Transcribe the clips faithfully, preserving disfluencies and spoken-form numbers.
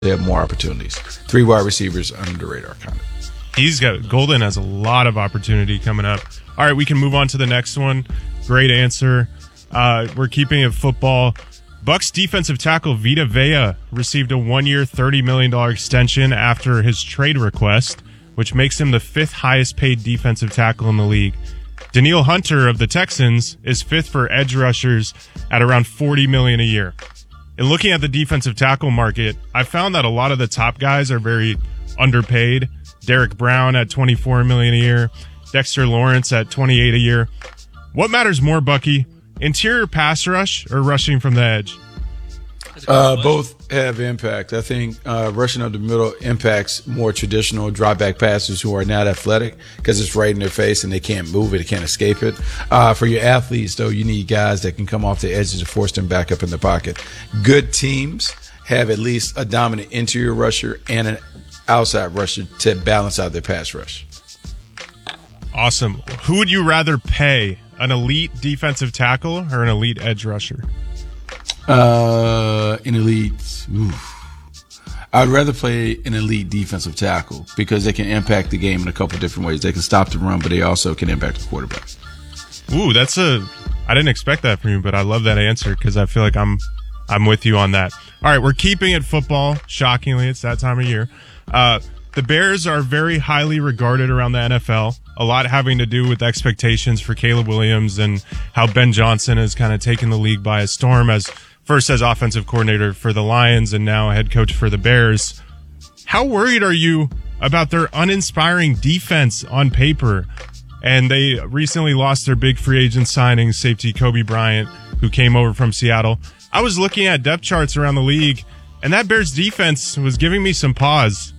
they have more opportunities. Three wide receivers under the radar kind of. He's got Golden has a lot of opportunity coming up. All right, we can move on to the next one. Great answer. Uh, we're keeping it football. Bucs defensive tackle Vita Vea received a one-year, thirty million dollars extension after his trade request, which makes him the fifth highest-paid defensive tackle in the league. Danielle Hunter of the Texans is fifth for edge rushers at around forty million dollars a year. In looking at the defensive tackle market, I found that a lot of the top guys are very underpaid. Derek Brown at twenty-four million dollars a year, Dexter Lawrence at twenty-eight a year. What matters more, Bucky? Interior pass rush or rushing from the edge? Uh, both have impact. I think uh, rushing up the middle impacts more traditional drop back passers who are not athletic because it's right in their face and they can't move it, they can't escape it. Uh, for your athletes, though, you need guys that can come off the edges and force them back up in the pocket. Good teams have at least a dominant interior rusher and an outside rusher to balance out their pass rush. Awesome. Who would you rather pay, an elite defensive tackle or an elite edge rusher? Uh, an elite. Oof. I'd rather play an elite defensive tackle because they can impact the game in a couple different ways. They can stop the run, but they also can impact the quarterback. Ooh, that's a. I didn't expect that from you, but I love that answer because I feel like I'm, I'm with you on that. All right, we're keeping it football. Shockingly, it's that time of year. Uh, the Bears are very highly regarded around the N F L. A lot having to do with expectations for Caleb Williams and how Ben Johnson has kind of taken the league by a storm as first as offensive coordinator for the Lions and now head coach for the Bears. How worried are you about their uninspiring defense on paper? And they recently lost their big free agent signing, safety Kobe Bryant, who came over from Seattle. I was looking at depth charts around the league, and that Bears defense was giving me some pause.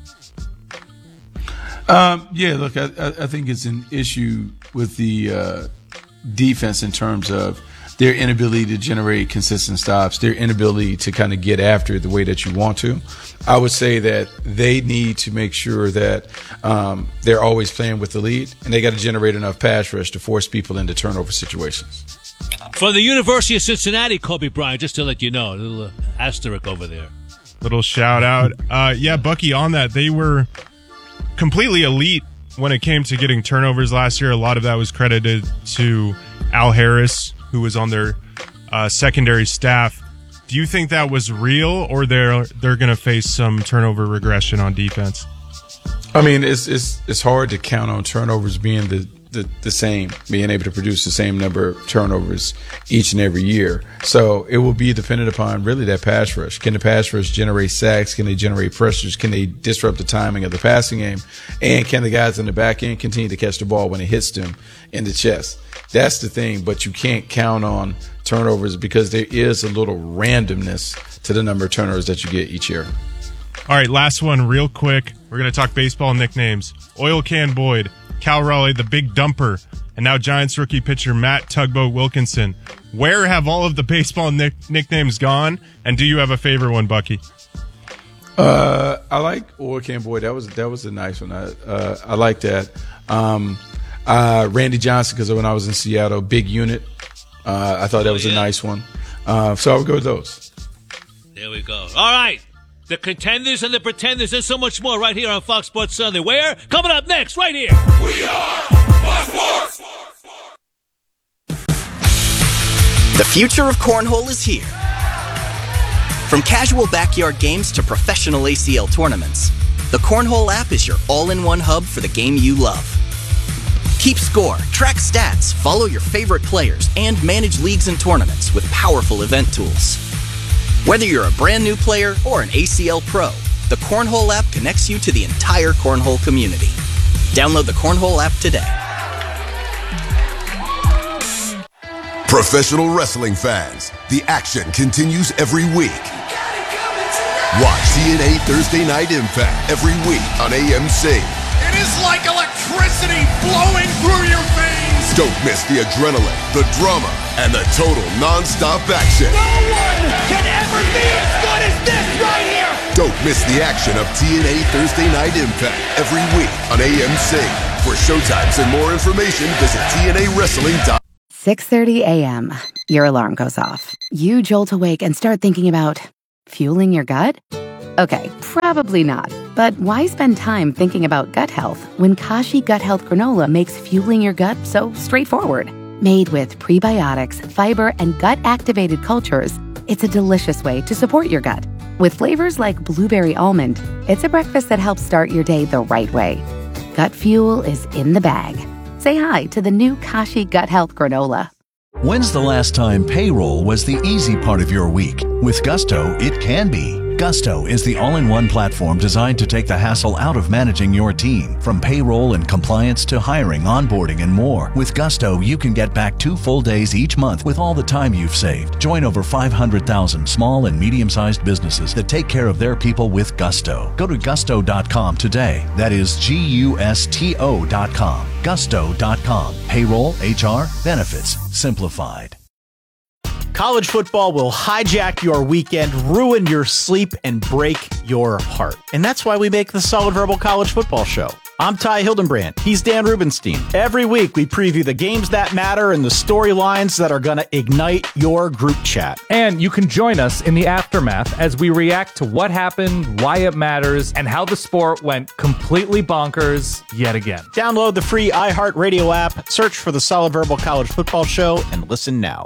Um, yeah, look, I, I think it's an issue with the uh, defense in terms of their inability to generate consistent stops, their inability to kind of get after it the way that you want to. I would say that they need to make sure that um, they're always playing with the lead, and they got to generate enough pass rush to force people into turnover situations. From the University of Cincinnati, Kobe Bryant, just to let you know, a little uh, asterisk over there. Little shout out. Uh, yeah, Bucky, on that, they were completely elite when it came to getting turnovers last year. A lot of that was credited to Al Harris, who was on their uh, secondary staff. Do you think that was real, or they're they're going to face some turnover regression on defense? I mean, it's it's it's hard to count on turnovers being the, the, the same, being able to produce the same number of turnovers each and every year. So it will be dependent upon really that pass rush. Can the pass rush generate sacks? Can they generate pressures? Can they disrupt the timing of the passing game? And can the guys in the back end continue to catch the ball when it hits them in the chest? That's the thing, but you can't count on turnovers because there is a little randomness to the number of turnovers that you get each year. All right, last one real quick. We're going to talk baseball nicknames. Oil Can Boyd, Cal Raleigh, the Big Dumper, and now Giants rookie pitcher Matt Tugboat Wilkinson. Where have all of the baseball nick- nicknames gone, and do you have a favorite one, Bucky? Uh, I like Oil Can Boyd. That was that was a nice one. I, uh, I like that. Um, uh, Randy Johnson, because when I was in Seattle, Big Unit. Uh, I thought that was oh, yeah. a nice one. Uh, so I would go with those. There we go. All right. The contenders and the pretenders and so much more right here on Fox Sports Sunday. Where? Coming up next, right here. We are Fox Sports. The future of cornhole is here. From casual backyard games to professional A C L tournaments, the Cornhole app is your all-in-one hub for the game you love. Keep score, track stats, follow your favorite players, and manage leagues and tournaments with powerful event tools. Whether you're a brand new player or an A C L pro, the Cornhole app connects you to the entire Cornhole community. Download the Cornhole app today. Professional wrestling fans, the action continues every week. Watch T N A Thursday Night Impact every week on A M C. It is like electricity flowing through your veins. Don't miss the adrenaline, the drama, and the total non-stop action. No one can ever be as good as this right here. Don't miss the action of T N A Thursday Night Impact every week on A M C. For showtimes and more information, visit T N A wrestling dot com. six thirty a.m. Your alarm goes off. You jolt awake and start thinking about fueling your gut? Okay, probably not. But why spend time thinking about gut health when Kashi Gut Health Granola makes fueling your gut so straightforward? Made with prebiotics, fiber, and gut-activated cultures, it's a delicious way to support your gut. With flavors like blueberry almond, it's a breakfast that helps start your day the right way. Gut fuel is in the bag. Say hi to the new Kashi Gut Health Granola. When's the last time payroll was the easy part of your week? With Gusto, it can be. Gusto is the all-in-one platform designed to take the hassle out of managing your team. From payroll and compliance to hiring, onboarding, and more. With Gusto, you can get back two full days each month with all the time you've saved. Join over five hundred thousand small and medium-sized businesses that take care of their people with Gusto. Go to gusto dot com today. That is G U S T O dot com. gusto dot com. Payroll, H R, benefits, simplified. College football will hijack your weekend, ruin your sleep, and break your heart. And that's why we make the Solid Verbal College Football Show. I'm Ty Hildenbrand. He's Dan Rubenstein. Every week, we preview the games that matter and the storylines that are going to ignite your group chat. And you can join us in the aftermath as we react to what happened, why it matters, and how the sport went completely bonkers yet again. Download the free iHeartRadio app, search for the Solid Verbal College Football Show, and listen now.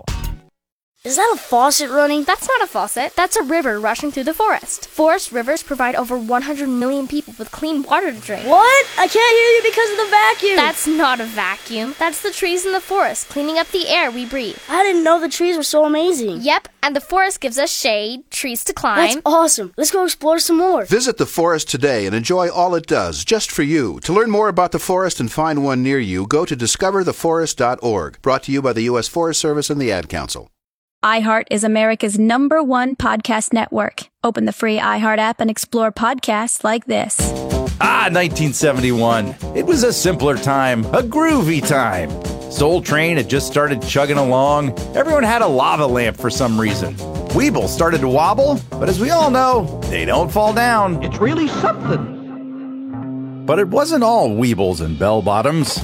Is that a faucet running? That's not a faucet. That's a river rushing through the forest. Forest rivers provide over one hundred million people with clean water to drink. What? I can't hear you because of the vacuum. That's not a vacuum. That's the trees in the forest, cleaning up the air we breathe. I didn't know the trees were so amazing. Yep, and the forest gives us shade, trees to climb. That's awesome. Let's go explore some more. Visit the forest today and enjoy all it does, just for you. To learn more about the forest and find one near you, go to discover the forest dot org. Brought to you by the U S Forest Service and the Ad Council. iHeart is America's number one podcast network. Open the free iHeart app and explore podcasts like this. Ah, nineteen seventy-one. It was a simpler time, a groovy time. Soul Train had just started chugging along. Everyone had a lava lamp for some reason. Weeble started to wobble, but as we all know, they don't fall down. It's really something. But it wasn't all Weebles and bell-bottoms.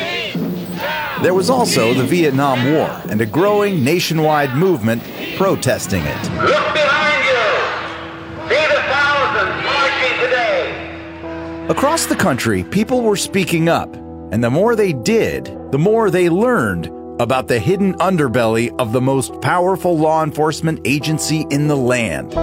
There was also the Vietnam War and a growing nationwide movement protesting it. Look behind you! See the thousands marching today! Across the country, people were speaking up, and the more they did, the more they learned about the hidden underbelly of the most powerful law enforcement agency in the land.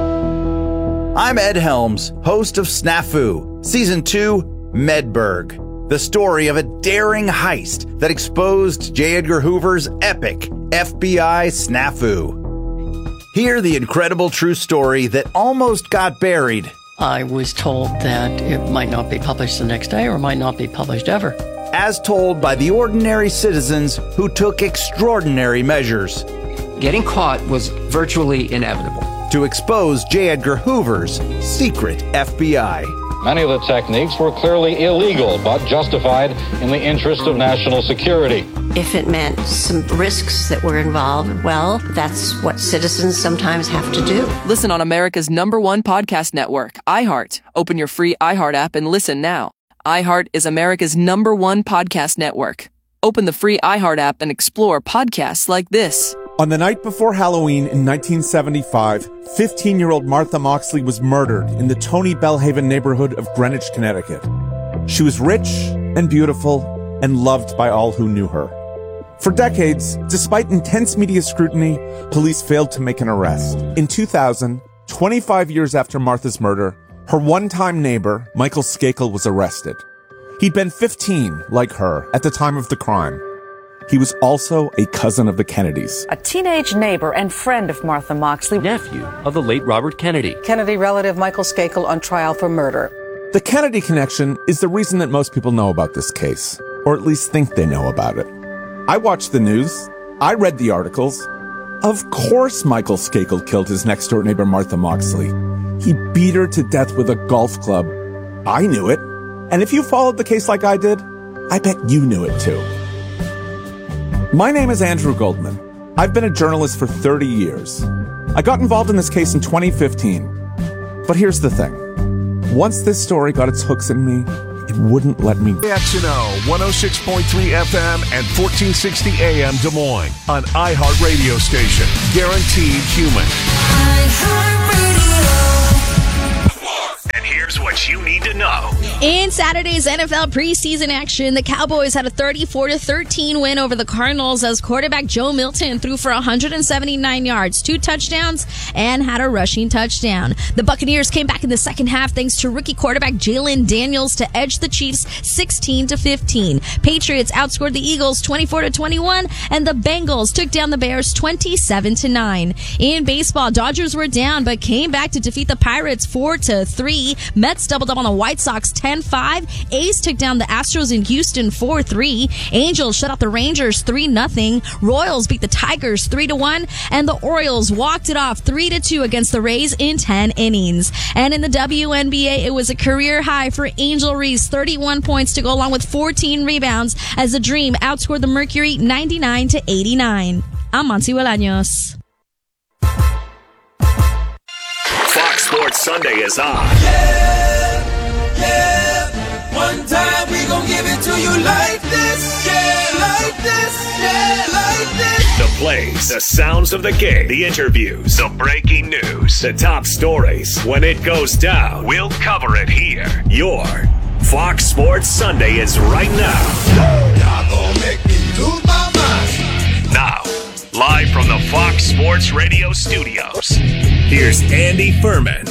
I'm Ed Helms, host of Snafu, Season two, Medberg. The story of a daring heist that exposed J. Edgar Hoover's epic F B I snafu. Hear the incredible true story that almost got buried. I was told that it might not be published the next day or might not be published ever. As told by the ordinary citizens who took extraordinary measures. Getting caught was virtually inevitable. To expose J. Edgar Hoover's secret F B I. Many of the techniques were clearly illegal, but justified in the interest of national security. If it meant some risks that were involved, well, that's what citizens sometimes have to do. Listen on America's number one podcast network, iHeart. Open your free iHeart app and listen now. iHeart is America's number one podcast network. Open the free iHeart app and explore podcasts like this. On the night before Halloween in nineteen seventy-five, fifteen-year-old Martha Moxley was murdered in the Tony Bellhaven neighborhood of Greenwich, Connecticut. She was rich and beautiful and loved by all who knew her. For decades, despite intense media scrutiny, police failed to make an arrest. In two thousand, twenty-five years after Martha's murder, her one-time neighbor, Michael Skakel, was arrested. He'd been fifteen, like her, at the time of the crime. He was also a cousin of the Kennedys. A teenage neighbor and friend of Martha Moxley. Nephew of the late Robert Kennedy. Kennedy relative Michael Skakel on trial for murder. The Kennedy connection is the reason that most people know about this case, or at least think they know about it. I watched the news. I read the articles. Of course Michael Skakel killed his next-door neighbor Martha Moxley. He beat her to death with a golf club. I knew it. And if you followed the case like I did, I bet you knew it too. My name is Andrew Goldman. I've been a journalist for thirty years. I got involved in this case in twenty fifteen. But here's the thing. Once this story got its hooks in me, it wouldn't let me go. X N O one oh six point three F M and fourteen sixty A M Des Moines on iHeart Radio Station. Guaranteed human. iHeart Radio. news you need to know. In Saturday's N F L preseason action, the Cowboys had a thirty-four to thirteen win over the Cardinals as quarterback Joe Milton threw for one hundred seventy-nine yards, two touchdowns, and had a rushing touchdown. The Buccaneers came back in the second half thanks to rookie quarterback Jalen Daniels to edge the Chiefs sixteen to fifteen. Patriots outscored the Eagles twenty-four to twenty-one, and the Bengals took down the Bears twenty-seven to nine. In baseball, Dodgers were down but came back to defeat the Pirates four to three. Mets doubled up on the White Sox ten five. A's took down the Astros in Houston four three. Angels shut out the Rangers three nothing. Royals beat the Tigers three to one, and the Orioles walked it off three to two against the Rays in ten innings. And in the W N B A, it was a career high for Angel Reese, thirty-one points to go along with fourteen rebounds as the Dream outscored the Mercury ninety-nine to eighty-nine. I'm Monty Bolaños. Fox Sports Sunday is on. Yeah, yeah. One time we gon' give it to you like this. Yeah, like this. Yeah, like this. The plays, the sounds of the game, the interviews, the breaking news, the top stories. When it goes down, we'll cover it here. Your Fox Sports Sunday is right now. Y'all gon' make me lose my mind. Now, live from the Fox Sports Radio studios, here's Andy Furman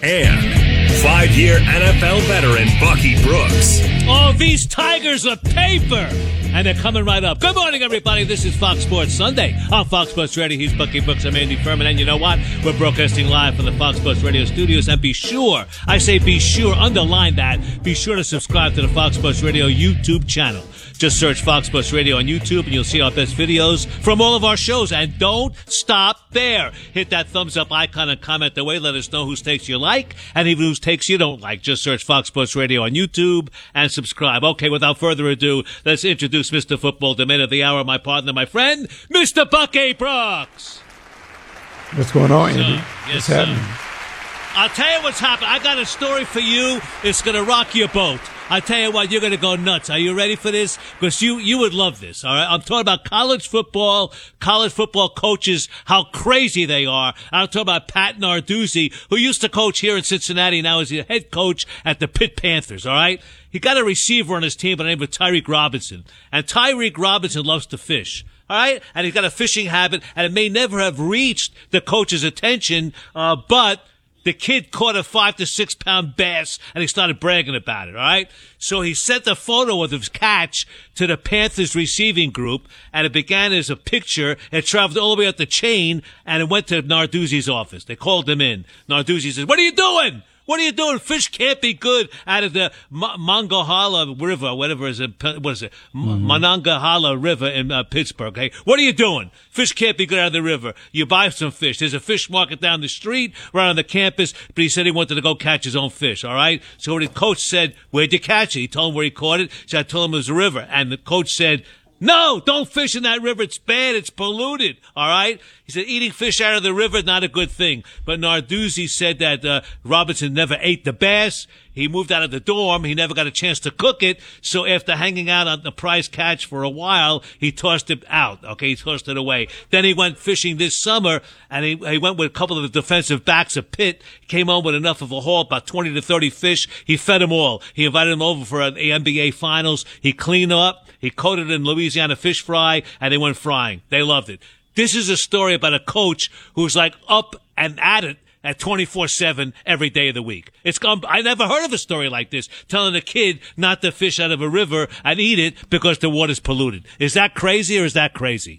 and five-year N F L veteran Bucky Brooks. Oh, these Tigers are paper! And they're coming right up. Good morning, everybody. This is Fox Sports Sunday on Fox Sports Radio. He's Bucky Brooks. I'm Andy Furman. And you know what? We're broadcasting live from the Fox Sports Radio studios. And be sure, I say be sure, underline that, be sure to subscribe to the Fox Sports Radio YouTube channel. Just search Fox Sports Radio on YouTube and you'll see our best videos from all of our shows. And don't stop there. Hit that thumbs up icon and comment away. Let us know whose takes you like and even whose takes you don't like. Just search Fox Sports Radio on YouTube and subscribe. Okay, without further ado, let's introduce Mister Football, the man of the hour, my partner, my friend, Mister Bucky Brooks. What's going on, Andy? Yes, what's sir. happening? I'll tell you what's happening. I got a story for you. It's going to rock your boat. I tell you what, you're going to go nuts. Are you ready for this? Because you, you would love this, all right? I'm talking about college football, college football coaches, how crazy they are. I'm talking about Pat Narduzzi, who used to coach here in Cincinnati. Now is the head coach at the Pitt Panthers, all right? He got a receiver on his team by the name of Tyreek Robinson. And Tyreek Robinson loves to fish. All right? And he's got a fishing habit, and it may never have reached the coach's attention, uh, but the kid caught a five to six pound bass and he started bragging about it, all right? So he sent a photo of his catch to the Panthers receiving group, and it began as a picture. It traveled all the way up the chain, and it went to Narduzzi's office. They called him in. Narduzzi says, "What are you doing? What are you doing? Fish can't be good out of the M- Monongahela River, whatever is it, what is it? Mm-hmm. Monongahela River in uh, Pittsburgh, okay? What are you doing? Fish can't be good out of the river. You buy some fish. There's a fish market down the street, right on the campus, but he said he wanted to go catch his own fish, all right? So the coach said, "Where'd you catch it?" He told him where he caught it. So I told him it was a river. And the coach said, "No, don't fish in that river. It's bad. It's polluted." All right? He said eating fish out of the river is not a good thing. But Narduzzi said that uh, Robinson never ate the bass. He moved out of the dorm. He never got a chance to cook it. So after hanging out on the prize catch for a while, he tossed it out. Okay, he tossed it away. Then he went fishing this summer, and he, he went with a couple of the defensive backs of Pitt. He came home with enough of a haul, about twenty to thirty fish. He fed them all. He invited them over for an N B A Finals. He cleaned up. He coated it in Louisiana fish fry, and they went frying. They loved it. This is a story about a coach who's like up and at it at twenty-four seven every day of the week. It's gone. I never heard of a story like this, telling a kid not to fish out of a river and eat it because the water's polluted. Is that crazy or is that crazy?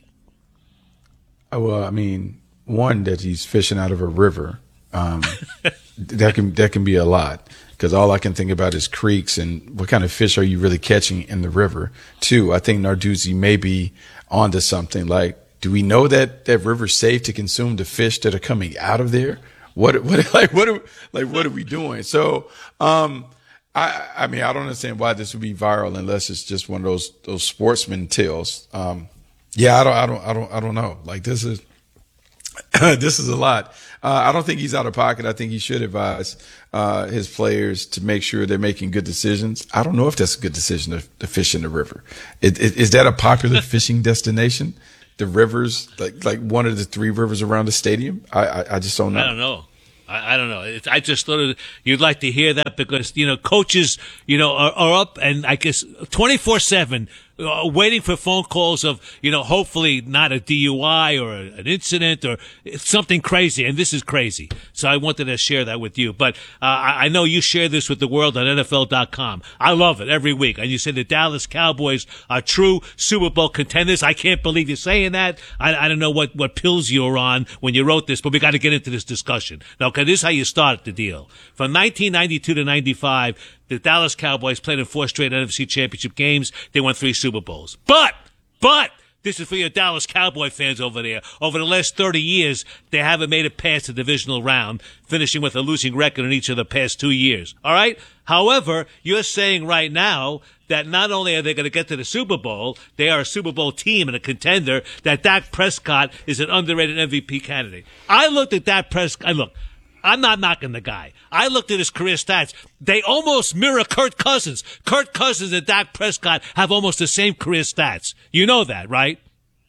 Oh, well, I mean, one, that he's fishing out of a river, um, that can that can be a lot. Because all I can think about is creeks and what kind of fish are you really catching in the river? Two, I think Narduzzi may be onto something. Like, do we know that that river's safe to consume the fish that are coming out of there? What, what, like, what, are, like, what are we doing? So, um, I, I mean, I don't understand why this would be viral unless it's just one of those those sportsman tales. Um, yeah, I don't, I don't, I don't, I don't know. Like, this is. This is a lot. Uh, I don't think he's out of pocket. I think he should advise uh, his players to make sure they're making good decisions. I don't know if that's a good decision to, to fish in the river. It, it, is that a popular fishing destination? The rivers, like like one of the three rivers around the stadium? I I, I just don't know. I don't know. I, I don't know. It's, I just thought it, you'd like to hear that because, you know, coaches, you know, are, are up and I guess twenty-four seven uh, waiting for phone calls of, you know, hopefully not a D U I or a, an incident or something crazy. And this is crazy. So I wanted to share that with you. But uh, I, I know you share this with the world on N F L dot com. I love it every week. And you say the Dallas Cowboys are true Super Bowl contenders. I can't believe you're saying that. I, I don't know what, what pills you were on when you wrote this, but we got to get into this discussion. Now, okay, this is how you start the deal. From nineteen ninety-two to ninety-five, the Dallas Cowboys played in four straight N F C Championship games. They won three Super Bowls. But, but, this is for your Dallas Cowboy fans over there. Over the last thirty years, they haven't made it past the divisional round, finishing with a losing record in each of the past two years. All right? However, you're saying right now that not only are they going to get to the Super Bowl, they are a Super Bowl team and a contender, that Dak Prescott is an underrated M V P candidate. I looked at Dak Prescott. Look, I'm not knocking the guy. I looked at his career stats. They almost mirror Kirk Cousins. Kirk Cousins and Dak Prescott have almost the same career stats. You know that, right?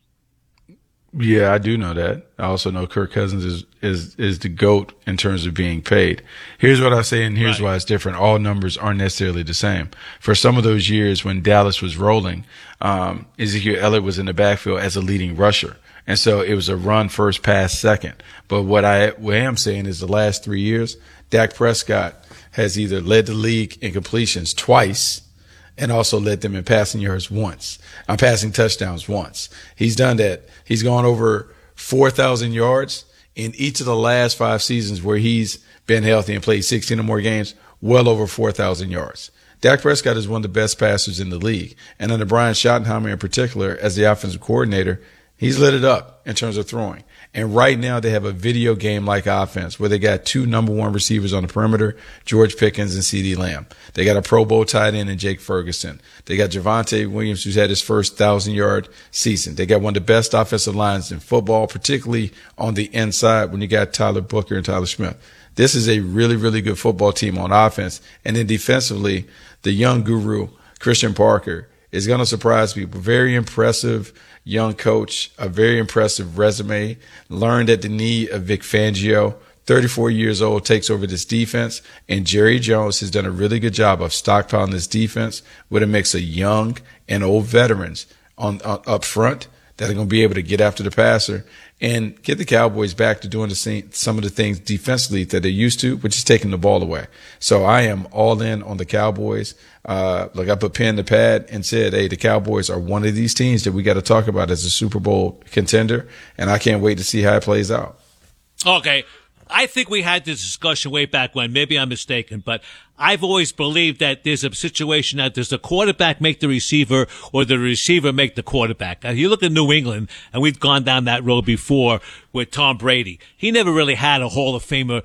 Yeah, I do know that. I also know Kirk Cousins is, is, is the GOAT in terms of being paid. Here's what I say, and here's right. why it's different. All numbers aren't necessarily the same. For some of those years when Dallas was rolling, um, Ezekiel Elliott was in the backfield as a leading rusher. And so it was a run first, pass second. But what I, what I am saying is the last three years, Dak Prescott has either led the league in completions twice and also led them in passing yards once. I'm passing touchdowns once. He's done that. He's gone over four thousand yards in each of the last five seasons where he's been healthy and played sixteen or more games, well over four thousand yards. Dak Prescott is one of the best passers in the league. And under Brian Schottenheimer in particular, as the offensive coordinator, he's lit it up in terms of throwing. And right now they have a video game-like offense where they got two number one receivers on the perimeter, George Pickens and CeeDee Lamb. They got a Pro Bowl tight end in Jake Ferguson. They got Javonte Williams, who's had his first thousand-yard season. They got one of the best offensive lines in football, particularly on the inside when you got Tyler Booker and Tyler Smith. This is a really, really good football team on offense. And then defensively, the young guru, Christian Parker, is going to surprise people. Very impressive young coach, a very impressive resume, learned at the knee of Vic Fangio, thirty-four years old, takes over this defense, and Jerry Jones has done a really good job of stockpiling this defense with a mix of young and old veterans on, on up front that are going to be able to get after the passer and get the Cowboys back to doing the same, some of the things defensively that they're used to, which is taking the ball away. So I am all in on the Cowboys. Uh, like I put pen to pad and said, hey, the Cowboys are one of these teams that we got to talk about as a Super Bowl contender, and I can't wait to see how it plays out. Okay. I think we had this discussion way back when. Maybe I'm mistaken, but I've always believed that there's a situation that does the quarterback make the receiver or the receiver make the quarterback. Now, you look at New England, and we've gone down that road before with Tom Brady. He never really had a Hall of Famer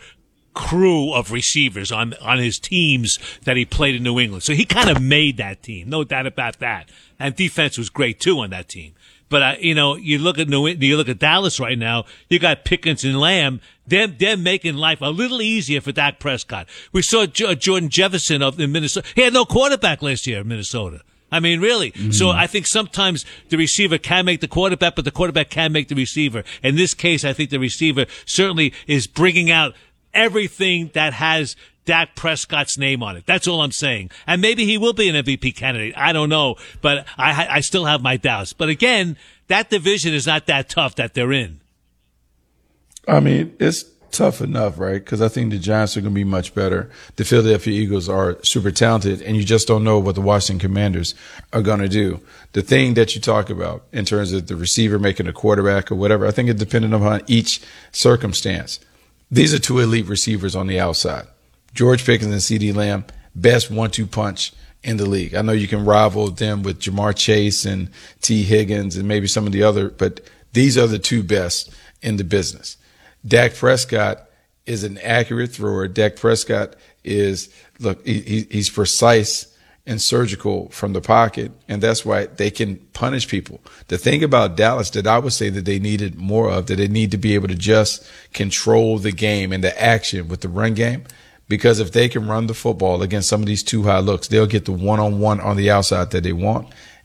crew of receivers on, on his teams that he played in New England. So he kind of made that team. No doubt about that. And defense was great too on that team. But, uh, you know, you look at New, you look at Dallas right now, you got Pickens and Lamb. They're, they're making life a little easier for Dak Prescott. We saw J- Jordan Jefferson of in Minnesota. He had no quarterback last year in Minnesota. I mean, really. Mm-hmm. So I think sometimes the receiver can make the quarterback, but the quarterback can make the receiver. In this case, I think the receiver certainly is bringing out everything that has Dak Prescott's name on it. That's all I'm saying. And maybe he will be an M V P candidate. I don't know, but I, I still have my doubts. But again, that division is not that tough that they're in. I mean, it's tough enough, right? Because I think the Giants are going to be much better. The Philadelphia Eagles are super talented, and you just don't know what the Washington Commanders are going to do. The thing that you talk about in terms of the receiver making a quarterback or whatever, I think it depended upon each circumstance. These are two elite receivers on the outside. George Pickens and CeeDee Lamb, best one two punch in the league. I know you can rival them with Jamar Chase and T. Higgins and maybe some of the other, but these are the two best in the business. Dak Prescott is an accurate thrower. Dak Prescott is, look, he, he's precise and surgical from the pocket, and that's why they can punish people. The thing about Dallas that I would say that they needed more of, that they need to be able to just control the game and the action with the run game, because if they can run the football against some of these two high looks, they'll get the one-on-one on the outside that they want.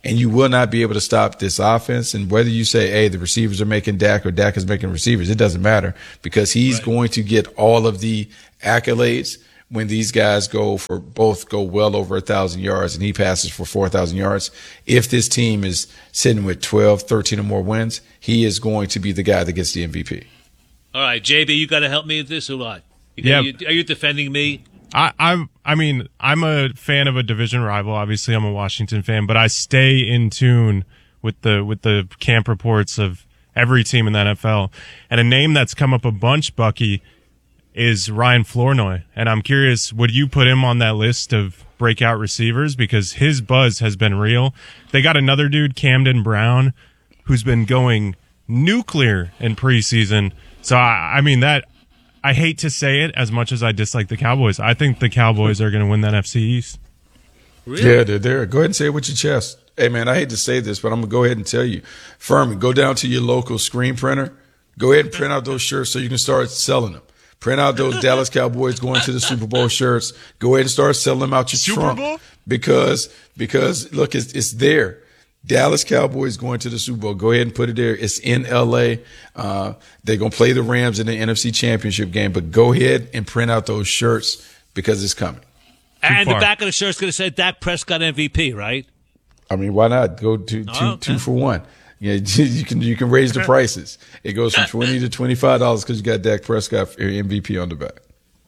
and you will not be able to stop this offense. And whether you say, hey, the receivers are making Dak or Dak is making receivers, it doesn't matter because he's right. going to get all of the accolades when these guys go for both go well over a thousand yards and he passes for four thousand yards. If this team is sitting with twelve, thirteen or more wins, he is going to be the guy that gets the M V P. All right, J B, you got to help me with this or what? You, yeah. you, are you defending me? I, I'm. I mean, I'm a fan of a division rival. Obviously, I'm a Washington fan, but I stay in tune with the with the camp reports of every team in the N F L. And a name that's come up a bunch, Bucky, is Ryan Flournoy. And I'm curious, would you put him on that list of breakout receivers? Because his buzz has been real. They got another dude, Camden Brown, who's been going nuclear in preseason. So, I, I mean, that I hate to say it as much as I dislike the Cowboys. I think the Cowboys are going to win that N F C East. Really? Yeah, they're there. Go ahead and say it with your chest. Hey, man, I hate to say this, but I'm going to go ahead and tell you. Furman, go down to your local screen printer. Go ahead and print out those shirts so you can start selling them. Print out those Dallas Cowboys going to the Super Bowl shirts. Go ahead and start selling them out your Super trunk. Bowl? Because, because look, it's, it's there. Dallas Cowboys going to the Super Bowl. Go ahead and put it there. It's in L A. Uh, they're going to play the Rams in the N F C Championship game. But go ahead and print out those shirts because it's coming. And far. the back of the shirt's going to say Dak Prescott M V P, right? I mean, why not go to two, Oh, okay. two for one? Yeah, you can you can raise the prices. It goes from twenty to twenty five dollars because you got Dak Prescott for your M V P on the back.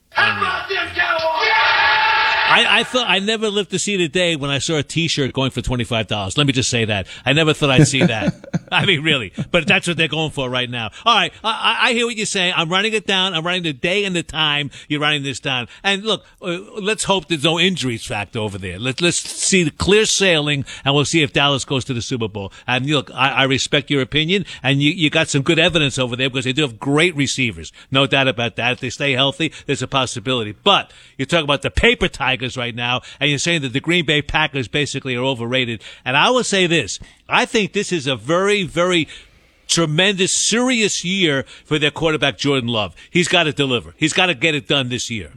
I, I thought I never lived to see the day when I saw a T-shirt going for twenty-five dollars. Let me just say that. I never thought I'd see that. I mean, really. But that's what they're going for right now. All right. I, I hear what you're saying. I'm writing it down. I'm writing the day and the time you're writing this down. And look, uh, let's hope there's no injuries factor over there. Let, let's see the clear sailing, and we'll see if Dallas goes to the Super Bowl. And look, I, I respect your opinion, and you, you got some good evidence over there because they do have great receivers. No doubt about that. If they stay healthy, there's a possibility. But you're talking about the paper Tigers right now, and you're saying that the Green Bay Packers basically are overrated. And I will say this. I think this is a very, very tremendous, serious year for their quarterback, Jordan Love. He's got to deliver. He's got to get it done this year.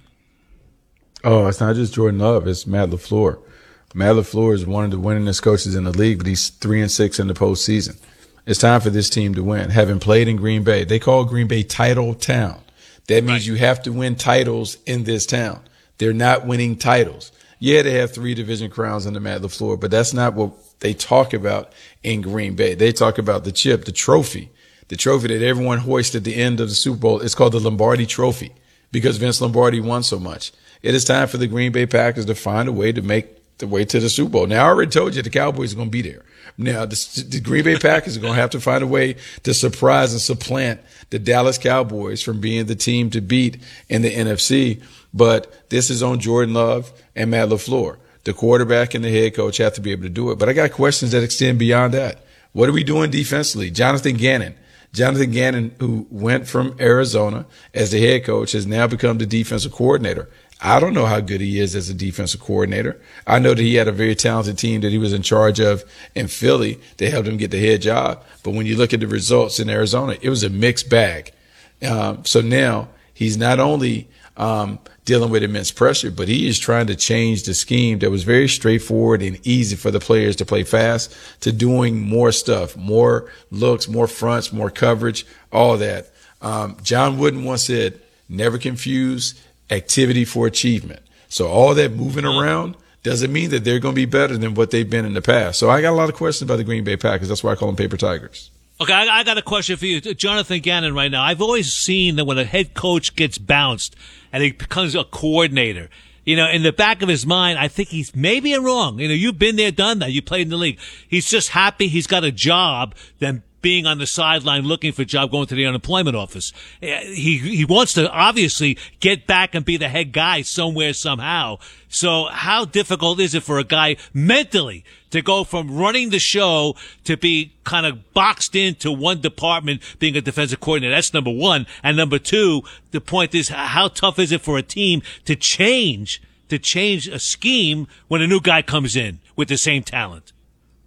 Oh, it's not just Jordan Love. It's Matt LaFleur. Matt LaFleur is one of the winningest coaches in the league, but he's three and six in the postseason. It's time for this team to win. Having played in Green Bay, they call Green Bay Title Town. That means right. you have to win titles in this town. They're not winning titles. Yeah, they have three division crowns under Matt LaFleur, but that's not what they talk about in Green Bay. They talk about the chip, the trophy, the trophy that everyone hoists at the end of the Super Bowl. It's called the Lombardi Trophy because Vince Lombardi won so much. It is time for the Green Bay Packers to find a way to make the way to the Super Bowl. Now, I already told you the Cowboys are going to be there. Now, the, the Green Bay Packers are going to have to find a way to surprise and supplant the Dallas Cowboys from being the team to beat in the N F C. But this is on Jordan Love and Matt LaFleur. The quarterback and the head coach have to be able to do it. But I got questions that extend beyond that. What are we doing defensively? Jonathan Gannon. Jonathan Gannon, who went from Arizona as the head coach, has now become the defensive coordinator. I don't know how good he is as a defensive coordinator. I know that he had a very talented team that he was in charge of in Philly that helped him get the head job. But when you look at the results in Arizona, it was a mixed bag. Um, so now he's not only um, dealing with immense pressure, but he is trying to change the scheme that was very straightforward and easy for the players to play fast to doing more stuff, more looks, more fronts, more coverage, all that. Um, John Wooden once said, never confuse activity for achievement. So all that moving around doesn't mean that they're going to be better than what they've been in the past. So I got a lot of questions about the Green Bay Packers. That's why I call them paper tigers. Okay, I, I got a question for you, Jonathan Gannon, right now. I've always seen that when a head coach gets bounced and he becomes a coordinator, you know, in the back of his mind, I think he's maybe wrong. You know, you've been there, done that. You played in the league. He's just happy he's got a job than being on the sideline looking for a job, going to the unemployment office. He he wants to obviously get back and be the head guy somewhere, somehow. So how difficult is it for a guy mentally to go from running the show to be kind of boxed into one department, being a defensive coordinator? That's number one. And number two, the point is, how tough is it for a team to change, to change a scheme when a new guy comes in with the same talent?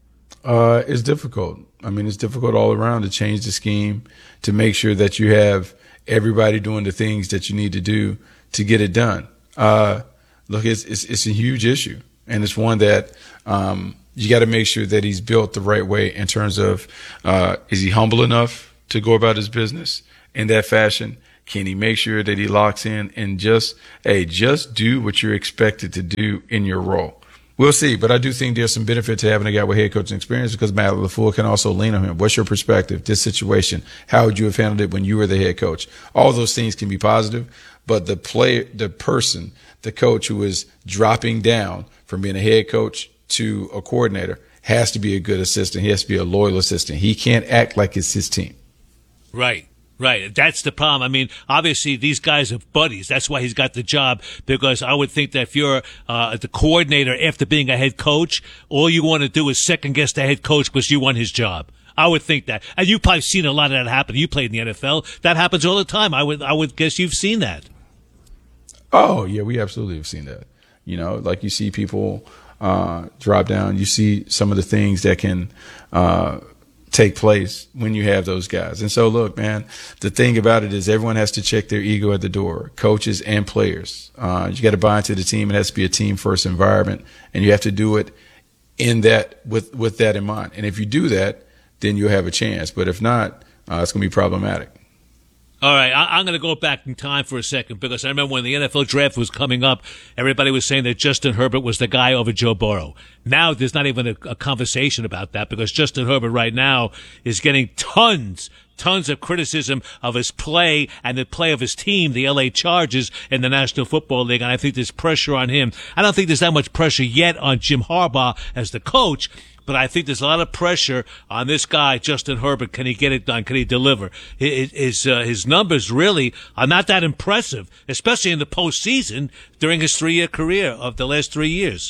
Uh, it's difficult. I mean, it's difficult all around to change the scheme, to make sure that you have everybody doing the things that you need to do to get it done. Uh, look, it's, it's, it's a huge issue, and it's one that, um, you got to make sure that he's built the right way in terms of uh, is he humble enough to go about his business in that fashion? Can he make sure that he locks in and just, hey, just do what you're expected to do in your role? We'll see, but I do think there's some benefit to having a guy with head coaching experience because Matt LaFleur can also lean on him. What's your perspective? This situation, how would you have handled it when you were the head coach? All those things can be positive, but the player, the person, the coach who is dropping down from being a head coach to a coordinator has to be a good assistant. He has to be a loyal assistant. He can't act like it's his team. Right. Right. That's the problem. I mean, obviously, these guys are buddies. That's why he's got the job, because I would think that if you're uh, the coordinator after being a head coach, all you want to do is second-guess the head coach because you want his job. I would think that. And you've probably seen a lot of that happen. You played in the N F L. That happens all the time. I would I would guess you've seen that. Oh, yeah, we absolutely have seen that. You know, like you see people uh, drop down. You see some of the things that can uh, – take place when you have those guys. And so, look, man, the thing about it is everyone has to check their ego at the door, coaches and players. Uh, you got to buy into the team. It has to be a team-first environment, and you have to do it in that with, with that in mind. And if you do that, then you'll have a chance. But if not, uh, it's going to be problematic. All right, I, I'm going to go back in time for a second because I remember when the N F L draft was coming up, everybody was saying that Justin Herbert was the guy over Joe Burrow. Now there's not even a, a conversation about that because Justin Herbert right now is getting tons, tons of criticism of his play and the play of his team, the L A Chargers, in the National Football League, and I think there's pressure on him. I don't think there's that much pressure yet on Jim Harbaugh as the coach, but I think there's a lot of pressure on this guy, Justin Herbert. Can he get it done? Can he deliver? His, uh, his numbers really are not that impressive, especially in the postseason during his three-year career of the last three years.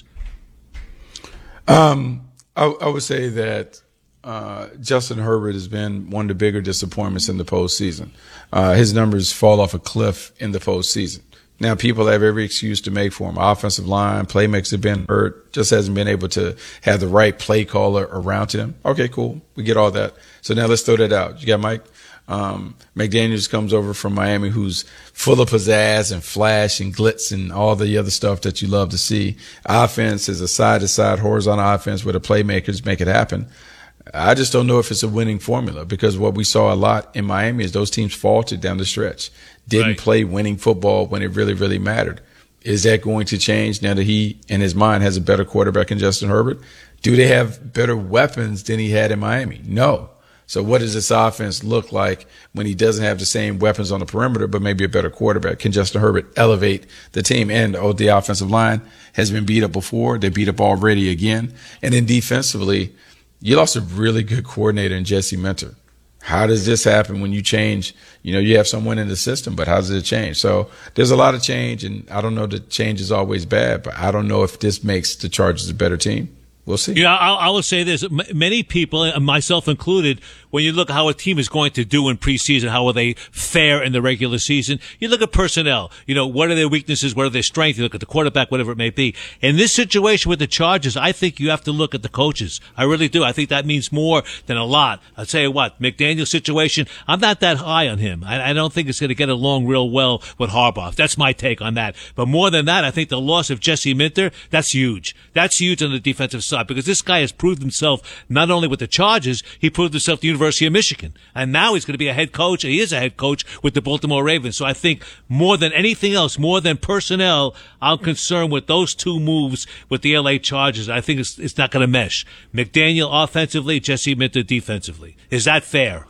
Um, I, I would say that uh, Justin Herbert has been one of the bigger disappointments in the postseason. Uh, his numbers fall off a cliff in the postseason. Now, people have every excuse to make for him. Offensive line, playmakers have been hurt, just hasn't been able to have the right play caller around him. Okay, cool. We get all that. So now let's throw that out. You got Mike um, McDaniels comes over from Miami, who's full of pizzazz and flash and glitz and all the other stuff that you love to see. Offense is a side-to-side horizontal offense where the playmakers make it happen. I just don't know if it's a winning formula because what we saw a lot in Miami is those teams faltered down the stretch, didn't right. play winning football when it really, really mattered. Is that going to change now that he, in his mind, has a better quarterback in Justin Herbert? Do they have better weapons than he had in Miami? No. So what does this offense look like when he doesn't have the same weapons on the perimeter, but maybe a better quarterback? Can Justin Herbert elevate the team? And oh, the offensive line has been beat up before. They beat up already again. And then defensively, you lost a really good coordinator in Jesse Minter. How does this happen when you change? You know, you have someone in the system, but how does it change? So there's a lot of change, and I don't know that change is always bad, but I don't know if this makes the Chargers a better team. We'll see. Yeah, I, I will say this. M- many people, myself included, when you look at how a team is going to do in preseason, how will they fare in the regular season, you look at personnel. You know, what are their weaknesses? What are their strengths? You look at the quarterback, whatever it may be. In this situation with the Chargers, I think you have to look at the coaches. I really do. I think that means more than a lot. I'll tell you what, McDaniel's situation, I'm not that high on him. I, I don't think it's going to get along real well with Harbaugh. That's my take on that. But more than that, I think the loss of Jesse Minter, that's huge. That's huge on the defensive side. Because this guy has proved himself not only with the Chargers, he proved himself at the University of Michigan. And now he's going to be a head coach. He is a head coach with the Baltimore Ravens. So I think more than anything else, more than personnel, I'm concerned with those two moves with the L A Chargers. I think it's, it's not going to mesh. McDaniel offensively, Jesse Minter defensively. Is that fair?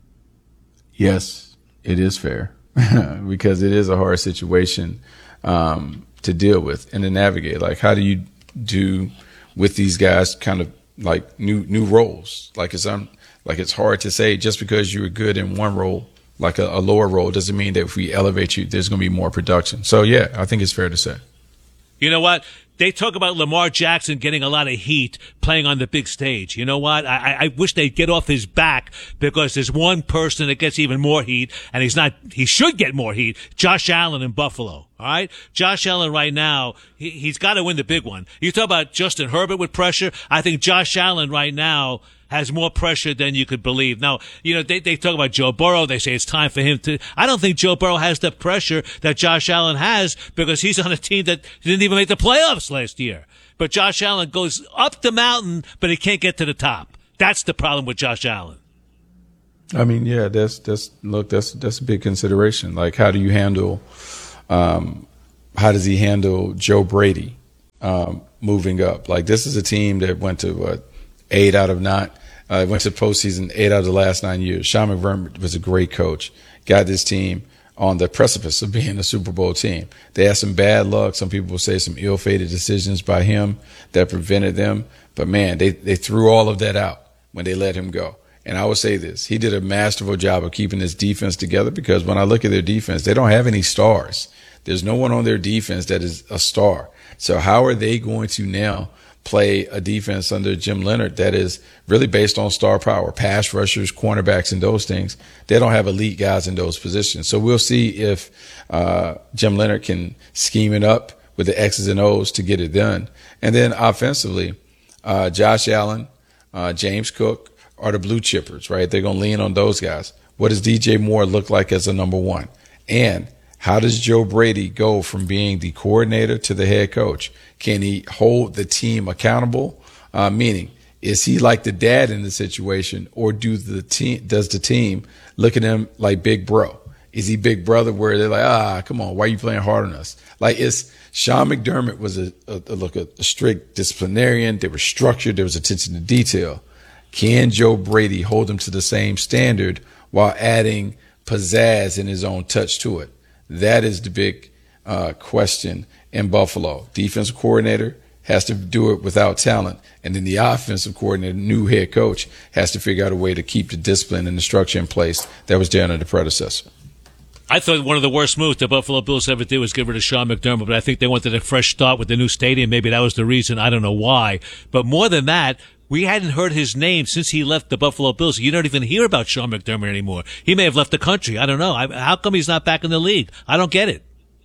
Yes, it is fair because it is a hard situation um, to deal with and to navigate. Like, how do you do with these guys kind of like new new roles? Like it's um, like it's hard to say just because you were good in one role, like a, a lower role, doesn't mean that if we elevate you, there's going to be more production. So, yeah, I think it's fair to say. You know what? They talk about Lamar Jackson getting a lot of heat playing on the big stage. You know what? I, I wish they'd get off his back because there's one person that gets even more heat, and he's not, he should get more heat. Josh Allen in Buffalo. All right? Josh Allen right now, he, he's got to win the big one. You talk about Justin Herbert with pressure. I think Josh Allen right now has more pressure than you could believe. Now, you know, they, they talk about Joe Burrow. They say it's time for him to, I don't think Joe Burrow has the pressure that Josh Allen has because he's on a team that didn't even make the playoffs last year. But Josh Allen goes up the mountain, but he can't get to the top. That's the problem with Josh Allen. I mean, yeah, that's, that's, look, that's, that's a big consideration. Like, how do you handle, um, how does he handle Joe Brady, um, moving up? Like, this is a team that went to, what, eight out of nine, uh, went to postseason eight out of the last nine years. Sean McDermott was a great coach, got this team on the precipice of being a Super Bowl team. They had some bad luck. Some people will say some ill-fated decisions by him that prevented them. But, man, they, they threw all of that out when they let him go. And I would say this, he did a masterful job of keeping his defense together because when I look at their defense, they don't have any stars. There's no one on their defense that is a star. So how are they going to now play a defense under Jim Leonard that is really based on star power, pass rushers, cornerbacks, and those things? They don't have elite guys in those positions. So we'll see if uh, Jim Leonard can scheme it up with the X's and O's to get it done. And then offensively, uh, Josh Allen, uh, James Cook, are the blue chippers, right? They're going to lean on those guys. What does D J Moore look like as a number one? And how does Joe Brady go from being the coordinator to the head coach? Can he hold the team accountable? Uh, meaning, is he like the dad in the situation, or do the team, does the team look at him like big bro? Is he big brother where they're like, ah, come on, why are you playing hard on us? Like, it's Sean McDermott was a, a, a look a, a strict disciplinarian. They were structured. There was attention to detail. Can Joe Brady hold him to the same standard while adding pizzazz and his own touch to it? That is the big uh, question in Buffalo. Defensive coordinator has to do it without talent. And then the offensive coordinator, new head coach, has to figure out a way to keep the discipline and the structure in place that was there under the predecessor. I thought one of the worst moves the Buffalo Bills ever did was get rid of Sean McDermott, but I think they wanted a fresh start with the new stadium. Maybe that was the reason. I don't know why. But more than that, we hadn't heard his name since he left the Buffalo Bills. You don't even hear about Sean McDermott anymore. He may have left the country. I don't know. I, how come he's not back in the league? I don't get it.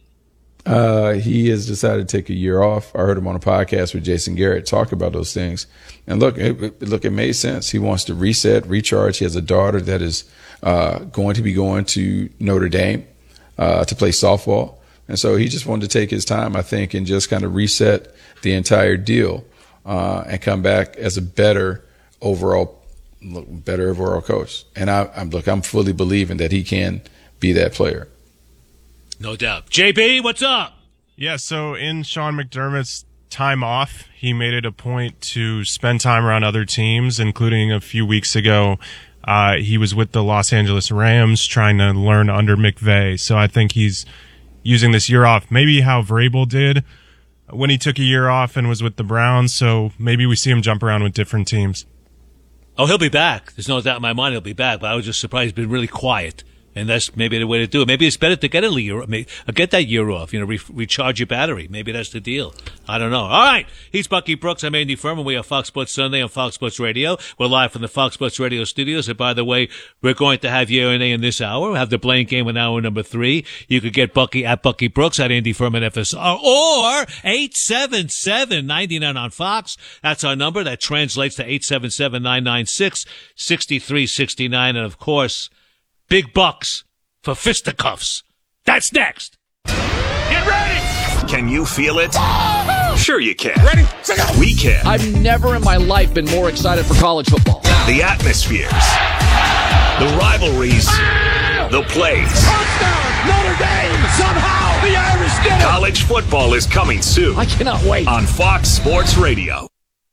Uh, he has decided to take a year off. I heard him on a podcast with Jason Garrett talk about those things. And look, it, it, look, it made sense. He wants to reset, recharge. He has a daughter that is uh, going to be going to Notre Dame uh, to play softball. And so he just wanted to take his time, I think, and just kind of reset the entire deal uh, and come back as a better overall, better overall coach. And I, I'm look, I'm fully believing that he can be that player. No doubt. J B, what's up? Yeah, so in Sean McDermott's time off, he made it a point to spend time around other teams, including a few weeks ago. Uh, he was with the Los Angeles Rams trying to learn under McVay. So I think he's using this year off, maybe how Vrabel did when he took a year off and was with the Browns. So maybe we see him jump around with different teams. Oh, he'll be back. There's no doubt in my mind he'll be back, but I was just surprised he's been really quiet. And that's maybe the way to do it. Maybe it's better to get a year, get that year off, you know, re- recharge your battery. Maybe that's the deal. I don't know. All right. He's Bucky Brooks. I'm Andy Furman. We are Fox Sports Sunday on Fox Sports Radio. We're live from the Fox Sports Radio studios. And by the way, we're going to have Yeah or Nay in this hour. We'll have the Blaine game in hour number three. You could get Bucky at Bucky Brooks at Andy Furman F S R or eight seven seven, nine nine on Fox. That's our number. That translates to eight seven seven, nine nine six, six three six nine. And of course, big bucks for fisticuffs. That's next. Get ready! Can you feel it? Sure you can. Ready? We can. I've never in my life been more excited for college football. The atmospheres. The rivalries. The plays. Touchdown! Notre Dame! Somehow the Irish did it! College football is coming soon. I cannot wait. On Fox Sports Radio.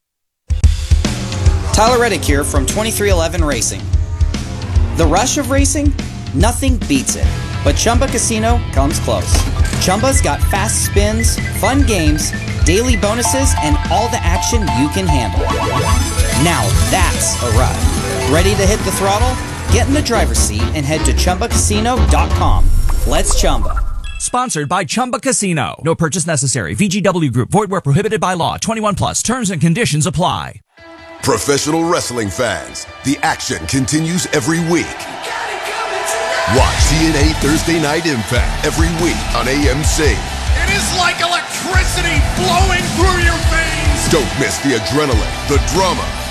Tyler Reddick here from twenty-three eleven Racing. The rush of racing? Nothing beats it, but Chumba Casino comes close. Chumba's got fast spins, fun games, daily bonuses, and all the action you can handle. Now that's a ride. Ready to hit the throttle? Get in the driver's seat and head to Chumba Casino dot com. Let's Chumba. Sponsored by Chumba Casino. No purchase necessary. V G W Group. Void where prohibited by law. twenty-one plus. Terms and conditions apply. Professional wrestling fans, the action continues every week. Watch T N A Thursday Night Impact every week on A M C. It is like electricity flowing through your veins. Don't miss the adrenaline, the drama,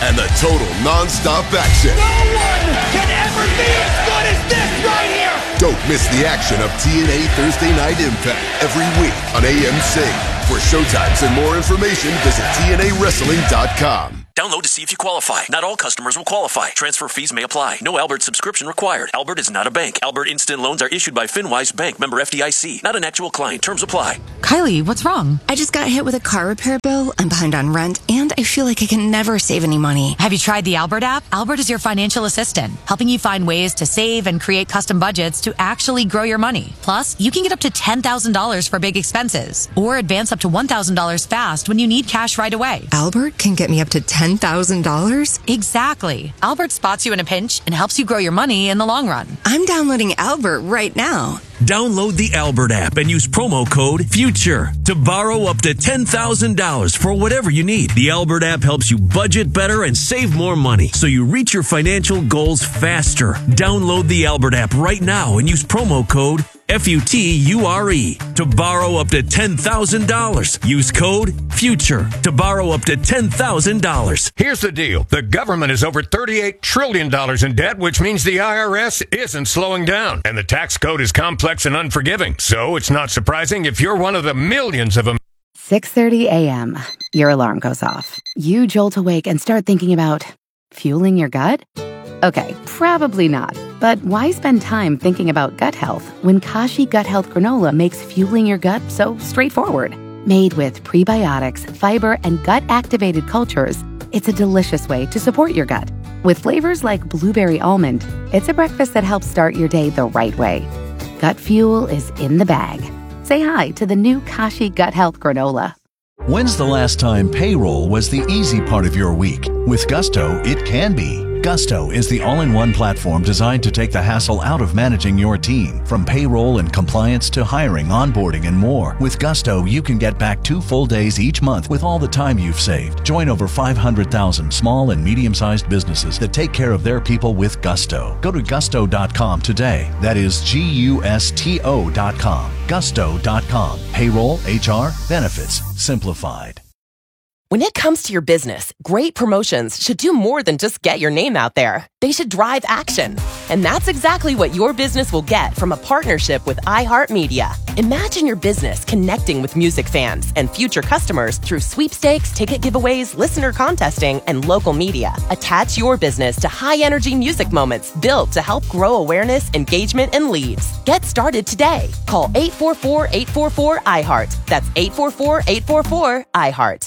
and the total non-stop action. No one can ever be as good as this right here! Don't miss the action of T N A Thursday Night Impact every week on A M C. For showtimes and more information, visit T N A wrestling dot com. Download to see if you qualify. Not all customers will qualify. Transfer fees may apply. No Albert subscription required. Albert is not a bank. Albert Instant Loans are issued by FinWise Bank, member F D I C. Not an actual client. Terms apply. Kylie, what's wrong? I just got hit with a car repair bill. I'm behind on rent, and I feel like I can never save any money. Have you tried the Albert app? Albert is your financial assistant, helping you find ways to save and create custom budgets to actually grow your money. Plus, you can get up to ten thousand dollars for big expenses, or advance up to one thousand dollars fast when you need cash right away. Albert can get me up to ten thousand dollars? Exactly. Albert spots you in a pinch and helps you grow your money in the long run. I'm downloading Albert right now. Download the Albert app and use promo code FUTURE to borrow up to ten thousand dollars for whatever you need. The Albert app helps you budget better and save more money so you reach your financial goals faster. Download the Albert app right now and use promo code F U T U R E to borrow up to ten thousand dollars. Use code FUTURE to borrow up to ten thousand dollars. Here's the deal. The government is over thirty-eight trillion dollars in debt, which means the I R S isn't slowing down. And the tax code is complex and unforgiving. So it's not surprising if you're one of the millions of them. six thirty a.m. Your alarm goes off. You jolt awake and start thinking about fueling your gut? Okay, probably not. But why spend time thinking about gut health when Kashi Gut Health Granola makes fueling your gut so straightforward? Made with prebiotics, fiber, and gut-activated cultures, it's a delicious way to support your gut. With flavors like blueberry almond, it's a breakfast that helps start your day the right way. Gut fuel is in the bag. Say hi to the new Kashi Gut Health Granola. When's the last time payroll was the easy part of your week? With Gusto, it can be. Gusto is the all-in-one platform designed to take the hassle out of managing your team. From payroll and compliance to hiring, onboarding, and more. With Gusto, you can get back two full days each month with all the time you've saved. Join over five hundred thousand small and medium-sized businesses that take care of their people with Gusto. Go to gusto dot com today. That is G U S T O dot com. gusto dot com. Payroll, H R, benefits, simplified. When it comes to your business, great promotions should do more than just get your name out there. They should drive action. And that's exactly what your business will get from a partnership with iHeartMedia. Imagine your business connecting with music fans and future customers through sweepstakes, ticket giveaways, listener contesting, and local media. Attach your business to high-energy music moments built to help grow awareness, engagement, and leads. Get started today. Call eight four four, eight four four, I heart. That's eight four four, eight four four, I heart.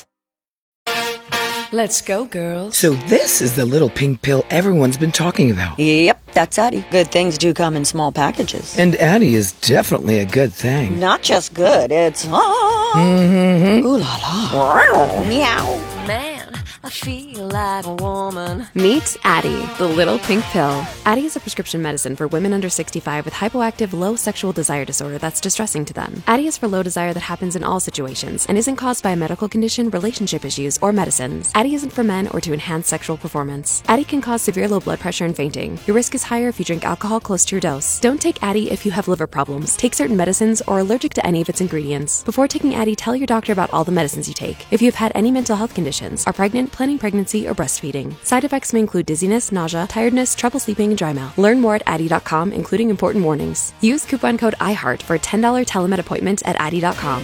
Let's go, girls. So this is the little pink pill everyone's been talking about. Yep, that's Addie. Good things do come in small packages. And Addie is definitely a good thing. Not just good, it's... Ah, mm-hmm. Ooh la la. Meow. Man, I feel like a woman. Meet Addie, the little pink pill. Addie is a prescription medicine for women under sixty-five with hypoactive low sexual desire disorder that's distressing to them. Addie is for low desire that happens in all situations and isn't caused by a medical condition, relationship issues, or medicines. Addie isn't for men or to enhance sexual performance. Addie can cause severe low blood pressure and fainting. Your risk is higher if you drink alcohol close to your dose. Don't take Addie if you have liver problems, take certain medicines, or are allergic to any of its ingredients. Before taking Addie, tell your doctor about all the medicines you take. If you have had any mental health conditions, are pregnant, planning pregnancy, or breastfeeding. Side effects may include dizziness, nausea, tiredness, trouble sleeping, and dry mouth. Learn more at Addie dot com, including important warnings. Use coupon code I heart for a ten dollars telemed appointment at Addie dot com.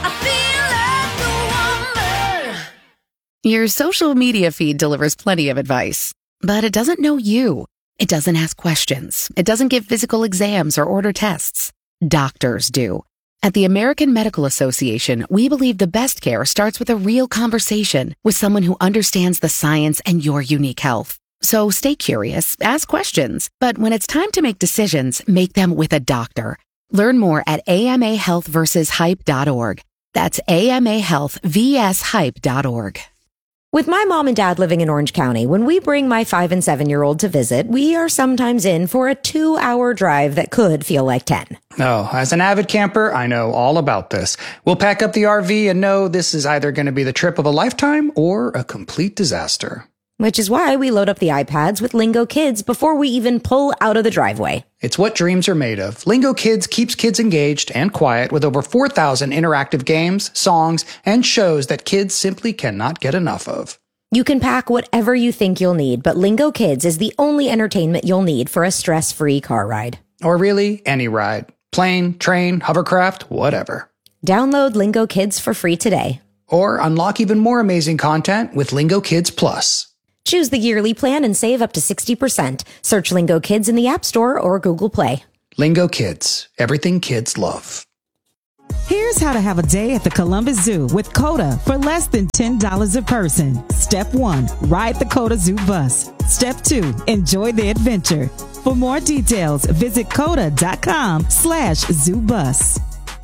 Your social media feed delivers plenty of advice, but it doesn't know you. It doesn't ask questions. It doesn't give physical exams or order tests. Doctors do. At the American Medical Association, we believe the best care starts with a real conversation with someone who understands the science and your unique health. So stay curious, ask questions, but when it's time to make decisions, make them with a doctor. Learn more at A M A health versus hype dot org. That's A M A health versus hype dot org. With my mom and dad living in Orange County, when we bring my five and seven year old to visit, we are sometimes in for a two hour drive that could feel like ten. Oh, as an avid camper, I know all about this. We'll pack up the R V and know this is either going to be the trip of a lifetime or a complete disaster. Which is why we load up the iPads with Lingo Kids before we even pull out of the driveway. It's what dreams are made of. Lingo Kids keeps kids engaged and quiet with over four thousand interactive games, songs, and shows that kids simply cannot get enough of. You can pack whatever you think you'll need, but Lingo Kids is the only entertainment you'll need for a stress-free car ride. Or really, any ride. Plane, train, hovercraft, whatever. Download Lingo Kids for free today. Or unlock even more amazing content with Lingo Kids Plus. Choose the yearly plan and save up to sixty percent. Search Lingo Kids in the App Store or Google Play. Lingo Kids. Everything kids love. Here's how to have a day at the Columbus Zoo with COTA for less than ten dollars a person. Step one, ride the COTA Zoo bus. Step two, enjoy the adventure. For more details, visit coda.com slash zoo bus.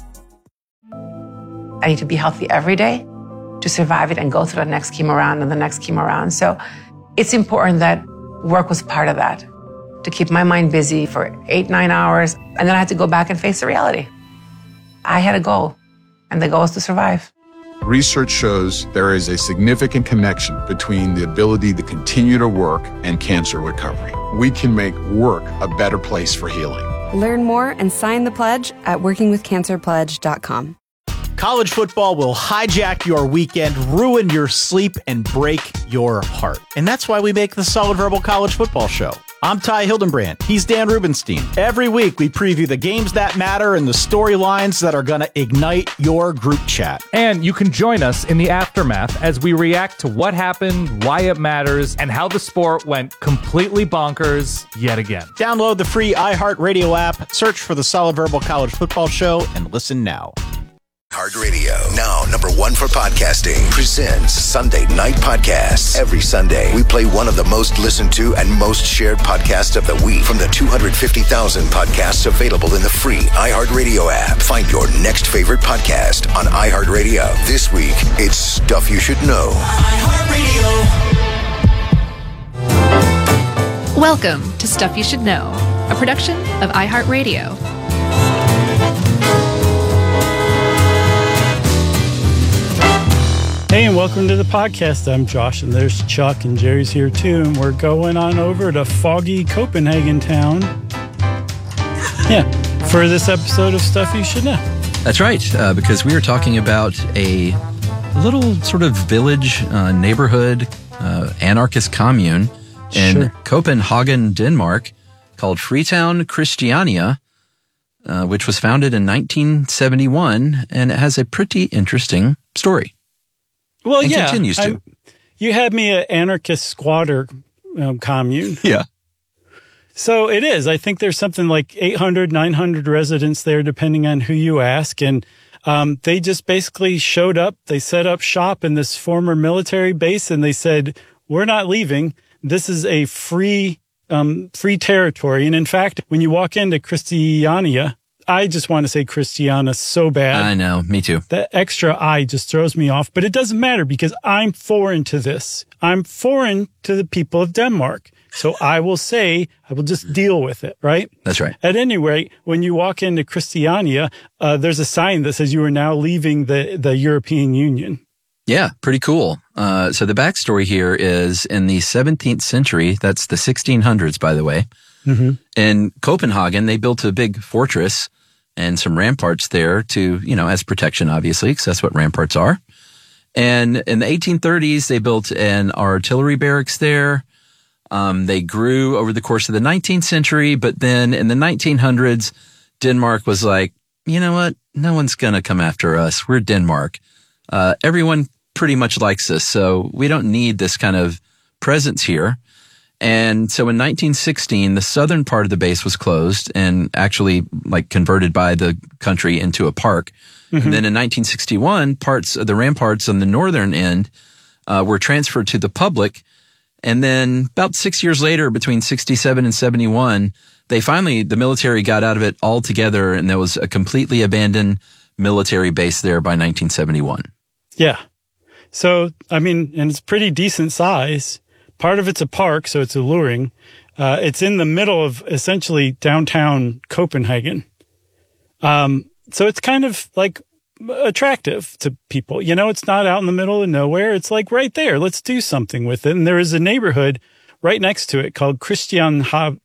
I need to be healthy every day to survive it and go through the next chemo round and the next chemo round. So it's important that work was part of that, to keep my mind busy for eight, nine hours. And then I had to go back and face the reality. I had a goal, and the goal is to survive. Research shows there is a significant connection between the ability to continue to work and cancer recovery. We can make work a better place for healing. Learn more and sign the pledge at working with cancer pledge dot com. College football will hijack your weekend, ruin your sleep, and break your heart. And that's why we make the Solid Verbal College Football Show. I'm Ty Hildenbrand. He's Dan Rubenstein. Every week, we preview the games that matter and the storylines that are going to ignite your group chat. And you can join us in the aftermath as we react to what happened, why it matters, and how the sport went completely bonkers yet again. Download the free iHeartRadio app, search for the Solid Verbal College Football Show, and listen now. Hard Radio, now number one for podcasting, presents Sunday Night Podcasts. Every Sunday, we play one of the most listened to and most shared podcasts of the week from the two hundred fifty thousand podcasts available in the free iHeartRadio app. Find your next favorite podcast on iHeartRadio. This week, it's Stuff You Should Know. iHeartRadio. Welcome to Stuff You Should Know, a production of iHeartRadio. Hey, and welcome to the podcast. I'm Josh, and there's Chuck, and Jerry's here too, and we're going on over to foggy Copenhagen town. Yeah, for this episode of Stuff You Should Know. That's right, uh, because we are talking about a little sort of village, uh, neighborhood, uh, anarchist commune in sure. Copenhagen, Denmark, called Freetown Christiania, uh, which was founded in nineteen seventy-one, and it has a pretty interesting story. Well, and yeah, continues to. I, you had me an anarchist squatter um, commune. Yeah. So it is. I think there's something like eight hundred, nine hundred residents there, depending on who you ask. And um, they just basically showed up. They set up shop in this former military base, and they said, we're not leaving. This is a free, um, free territory. And in fact, when you walk into Christiania, I just want to say Christiana so bad. I know, me too. That extra I just throws me off, but it doesn't matter because I'm foreign to this. I'm foreign to the people of Denmark. So I will say, I will just deal with it, right? That's right. At any rate, when you walk into Christiania, uh, there's a sign that says you are now leaving the, the European Union. Yeah, pretty cool. Uh, so the backstory here is in the seventeenth century, that's the sixteen hundreds, by the way. Mm-hmm. In Copenhagen, they built a big fortress and some ramparts there to, you know, as protection, obviously, because that's what ramparts are. And in the eighteen thirties, they built an artillery barracks there. Um, they grew over the course of the nineteenth century, but then in the nineteen hundreds, Denmark was like, you know what? No one's going to come after us. We're Denmark. Uh, everyone pretty much likes us, so we don't need this kind of presence here. And so in nineteen sixteen, the southern part of the base was closed and actually like converted by the country into a park. Mm-hmm. And then in nineteen sixty-one, parts of the ramparts on the northern end uh, were transferred to the public. And then about six years later, between sixty-seven and seventy-one, they finally, the military got out of it altogether, and there was a completely abandoned military base there by nineteen seventy-one. Yeah. So, I mean, and it's pretty decent size. Part of it's a park, so it's alluring. Uh, it's in the middle of essentially downtown Copenhagen. Um, so it's kind of like attractive to people. You know, it's not out in the middle of nowhere. It's like right there. Let's do something with it. And there is a neighborhood right next to it called Christianha-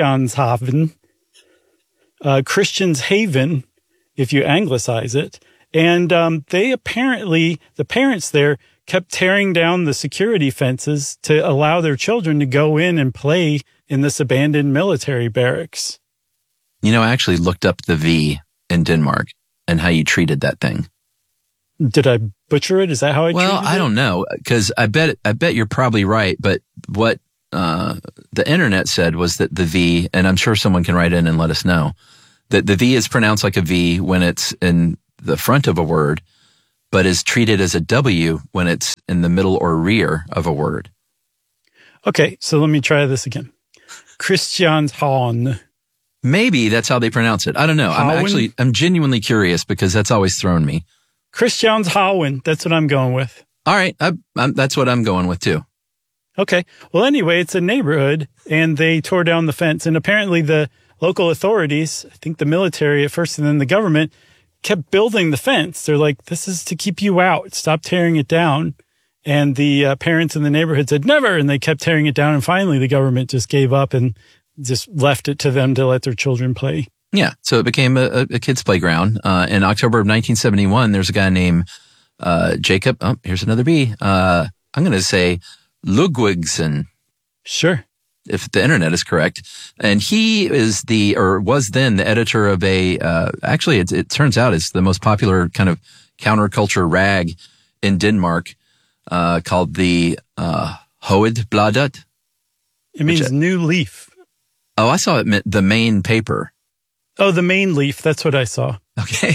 Christianshaven, uh, Christians Haven, if you anglicize it. And um, they apparently, the parents there kept tearing down the security fences to allow their children to go in and play in this abandoned military barracks. You know, I actually looked up the V in Denmark and how you treated that thing. Did I butcher it? Is that how I well, treated it? Well, I don't know, because I bet I bet you're probably right. But what uh, the internet said was that the V, and I'm sure someone can write in and let us know, that the V is pronounced like a V when it's in the front of a word, but is treated as a W when it's in the middle or rear of a word. Okay, so let me try this again. Christianshavn. Maybe that's how they pronounce it. I don't know. I'm Havn? actually, I'm genuinely curious because that's always thrown me. Christianshavn. That's what I'm going with. All right. I, I'm, that's what I'm going with too. Okay. Well, anyway, it's a neighborhood and they tore down the fence. And apparently the local authorities, I think the military at first and then the government, kept building the fence. They're like, this is to keep you out. Stop tearing it down. And the uh, parents in the neighborhood said, never. And they kept tearing it down. And finally, the government just gave up and just left it to them to let their children play. Yeah. So it became a, a kid's playground. Uh, in October of nineteen seventy-one, there's a guy named uh, Jacob. Oh, here's another B. Uh, I'm going to say Ludwigsen. Sure. If the internet is correct. And he is the, or was then the editor of a, uh, actually it, it turns out it's the most popular kind of counterculture rag in Denmark, uh, called the, uh, Hovedbladet. It means which, new leaf. Oh, I saw it meant the main paper. Oh, the main leaf. That's what I saw. Okay.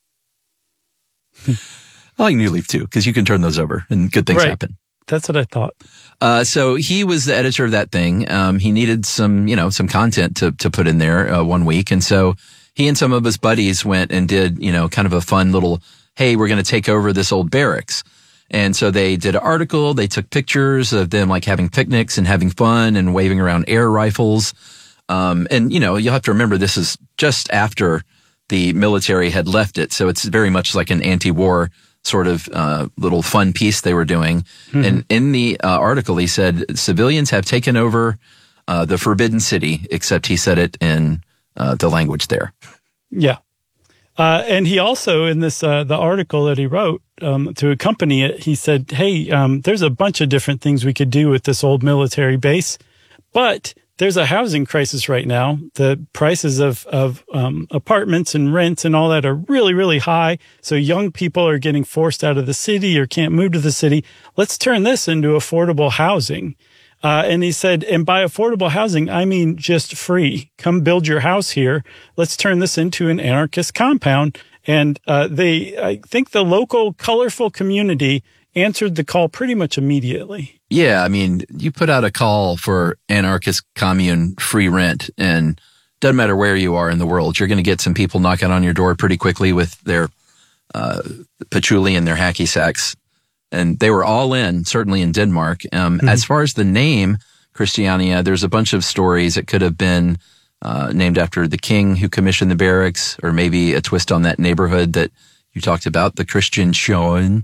I like New Leaf too, because you can turn those over and good things right. happen. That's what I thought. Uh, so he was the editor of that thing. Um, he needed some, you know, some content to, to put in there, uh, one week. And so he and some of his buddies went and did, you know, kind of a fun little, hey, we're going to take over this old barracks. And so they did an article. They took pictures of them like having picnics and having fun and waving around air rifles. Um, and, you know, you'll have to remember this is just after the military had left it. So it's very much like an anti-war sort of uh, little fun piece they were doing. Mm-hmm. And in the uh, article, he said civilians have taken over uh, the Forbidden City, except he said it in uh, the language there. Yeah. Uh, and he also, in this, uh, the article that he wrote um, to accompany it, he said, hey, um, there's a bunch of different things we could do with this old military base, but there's a housing crisis right now. The prices of, of um, apartments and rents and all that are really, really high. So young people are getting forced out of the city or can't move to the city. Let's turn this into affordable housing. Uh, and he said, and by affordable housing, I mean just free. Come build your house here. Let's turn this into an anarchist compound. And uh, they, I think the local colorful community answered the call pretty much immediately. Yeah, I mean, you put out a call for anarchist commune free rent, and doesn't matter where you are in the world, you're going to get some people knocking on your door pretty quickly with their uh, patchouli and their hacky sacks. And they were all in, certainly in Denmark. Um, mm-hmm. As far as the name Christiania, there's a bunch of stories. It could have been uh, named after the king who commissioned the barracks, or maybe a twist on that neighborhood that you talked about, the Christianshavn.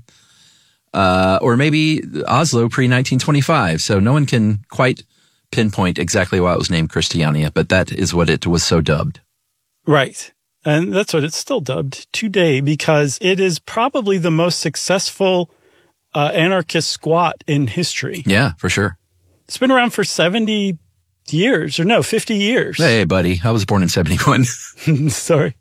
Uh, or maybe Oslo pre nineteen twenty-five. So no one can quite pinpoint exactly why it was named Christiania, but that is what it was so dubbed. Right. And that's what it's still dubbed today, because it is probably the most successful uh, anarchist squat in history. Yeah, for sure. It's been around for seventy years, or no, fifty years. Hey, buddy. I was born in seventy-one. Sorry.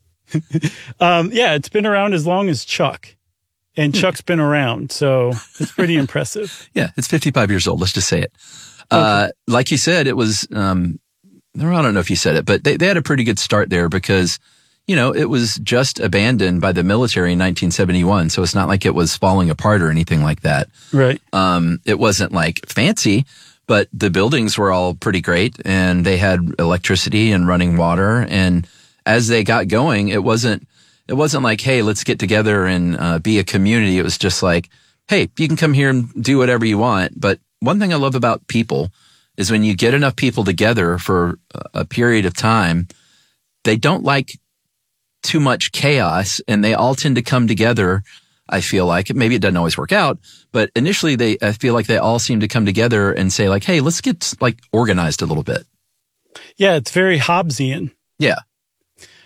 um, yeah, it's been around as long as Chuck. And Chuck's been around, so it's pretty impressive. Yeah, it's fifty-five years old. Let's just say it. Okay. Uh, like you said, it was, um, I don't know if you said it, but they, they had a pretty good start there because, you know, it was just abandoned by the military in nineteen seventy-one. So it's not like it was falling apart or anything like that. Right. Um, it wasn't like fancy, but the buildings were all pretty great and they had electricity and running water. And as they got going, it wasn't, It wasn't like, hey, let's get together and uh, be a community. It was just like, hey, you can come here and do whatever you want. But one thing I love about people is when you get enough people together for a period of time, they don't like too much chaos and they all tend to come together. I feel like maybe it doesn't always work out, but initially they, I feel like they all seem to come together and say like, hey, let's get like organized a little bit. Yeah, it's very Hobbesian. Yeah.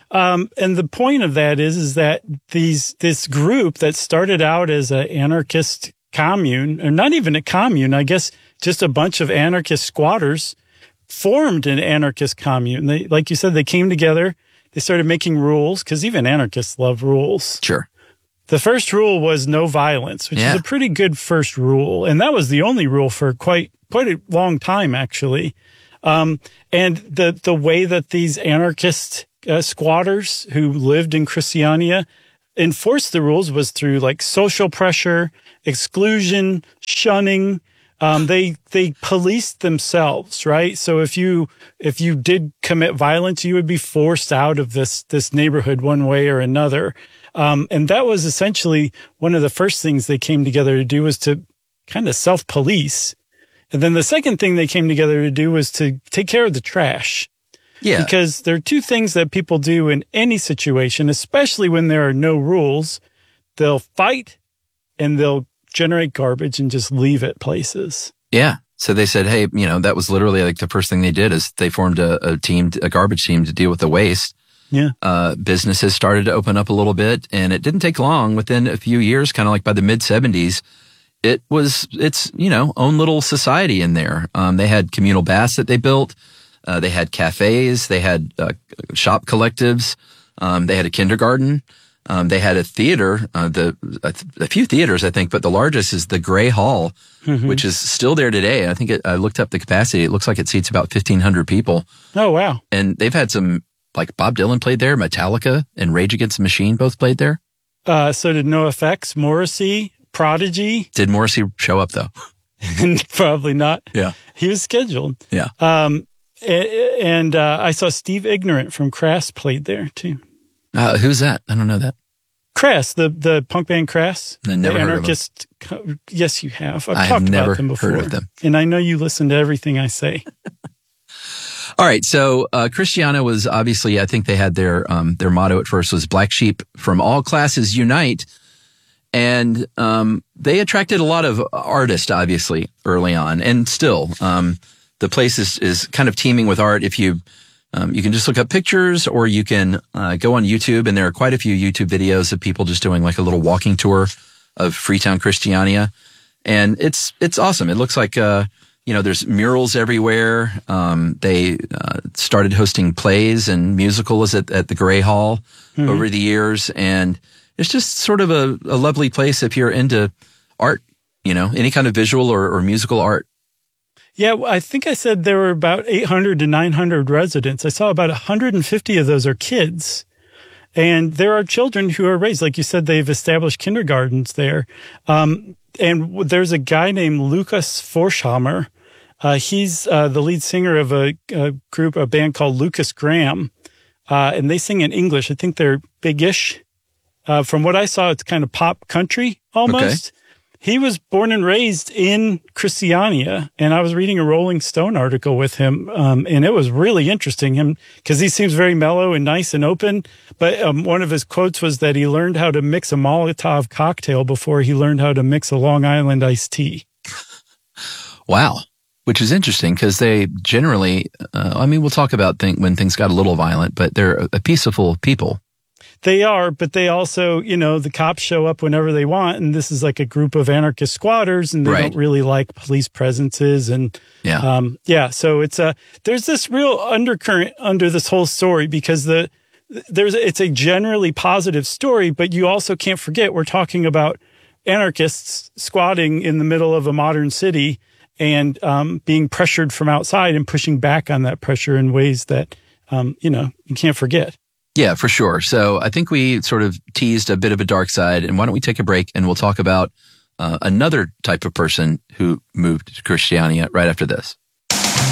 Um, and the point of that is, is that these, this group that started out as an anarchist commune, or not even a commune, I guess just a bunch of anarchist squatters formed an anarchist commune. They, like you said, they came together, they started making rules, because even anarchists love rules. Sure. The first rule was no violence, which yeah. is a pretty good first rule. And that was the only rule for quite, quite a long time, actually. Um, and the, the way that these anarchist uh, squatters who lived in Christiania enforced the rules was through like social pressure, exclusion, shunning. Um, they, they policed themselves, right? So if you, if you did commit violence, you would be forced out of this, this neighborhood one way or another. Um, and that was essentially one of the first things they came together to do, was to kind of self-police. And then the second thing they came together to do was to take care of the trash. Yeah. Because there are two things that people do in any situation, especially when there are no rules. They'll fight and they'll generate garbage and just leave it places. Yeah. So they said, hey, you know, that was literally like the first thing they did is they formed a, a team, a garbage team to deal with the waste. Yeah. Uh, businesses started to open up a little bit, and it didn't take long. Within a few years, kind of like by the mid seventies, it was, it's, you know, own little society in there. Um, they had communal baths that they built. Uh, they had cafes. They had uh, shop collectives. Um, they had a kindergarten. Um, they had a theater, uh, the a, a few theaters, I think, but the largest is the Gray Hall, mm-hmm. which is still there today. I think it, I looked up the capacity. It looks like it seats about fifteen hundred people. Oh, wow. And they've had some, like Bob Dylan played there, Metallica and Rage Against the Machine both played there. Uh, so did NoFX, Morrissey, Prodigy. Did Morrissey show up though? Probably not. Yeah. He was scheduled. Yeah. Um, and uh, I saw Steve Ignorant from Crass played there too. Uh, who's that? I don't know that. Crass, the, the punk band Crass. I never the heard anarchist. of them. Yes, you have. I've I talked have never about them before. heard of them. And I know you listen to everything I say. All right. So, uh, Christiana was obviously, I think they had their, um, their motto at first was Black Sheep from All Classes Unite. And, um, they attracted a lot of artists, obviously, early on. And still, um, the place is, is kind of teeming with art. If you, um, you can just look up pictures, or you can, uh, go on YouTube, and there are quite a few YouTube videos of people just doing like a little walking tour of Freetown, Christiania. And it's, it's awesome. It looks like, uh, you know, there's murals everywhere. Um, they uh, started hosting plays and musicals at, at the Gray Hall mm-hmm. over the years. And it's just sort of a, a lovely place if you're into art, you know, any kind of visual or, or musical art. Yeah, I think I said there were about eight hundred to nine hundred residents. I saw about one hundred fifty of those are kids. And there are children who are raised. Like you said, they've established kindergartens there. Um, and there's a guy named Lucas Forchhammer. Uh, he's uh, the lead singer of a, a group, a band called Lucas Graham, uh, and they sing in English. I think they're big-ish. Uh, from what I saw, it's kind of pop country almost. Okay. He was born and raised in Christiania, and I was reading a Rolling Stone article with him, um, and it was really interesting him because he seems very mellow and nice and open. But um, one of his quotes was that he learned how to mix a Molotov cocktail before he learned how to mix a Long Island iced tea. Wow. Which is interesting because they generally, uh, I mean, we'll talk about th- when things got a little violent, but they're a peaceful people. They are, but they also, you know, the cops show up whenever they want, and this is like a group of anarchist squatters, and they right. don't really like police presences, and yeah, um, yeah. So it's a there's this real undercurrent under this whole story because the there's it's a generally positive story, but you also can't forget we're talking about anarchists squatting in the middle of a modern city and um, being pressured from outside and pushing back on that pressure in ways that um, you know you can't forget. Yeah, for sure. So I think we sort of teased a bit of a dark side, and why don't we take a break and we'll talk about uh, another type of person who moved to Christiania right after this.